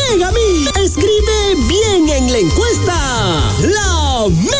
Mega Mix. Escribe bien en la encuesta. La